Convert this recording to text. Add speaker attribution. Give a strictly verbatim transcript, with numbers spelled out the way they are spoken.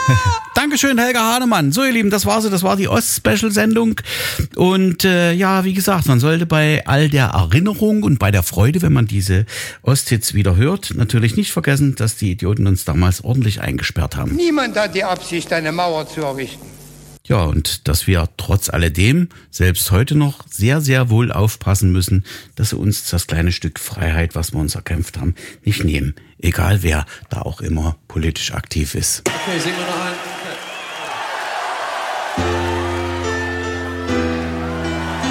Speaker 1: Dankeschön, Helga Hahnemann. So, ihr Lieben, das war sie, das war die Ost-Special-Sendung. Und äh, ja, wie gesagt, man sollte bei all der Erinnerung und bei der Freude, wenn man diese Osthits wieder hört, natürlich nicht vergessen, dass die Idioten uns damals ordentlich eingesperrt haben.
Speaker 2: Niemand hat die Absicht, eine Mauer zu errichten.
Speaker 1: Ja, und dass wir trotz alledem selbst heute noch sehr, sehr wohl aufpassen müssen, dass sie uns das kleine Stück Freiheit, was wir uns erkämpft haben, nicht nehmen. Egal wer da auch immer politisch aktiv ist.
Speaker 3: Okay, singen wir noch ein.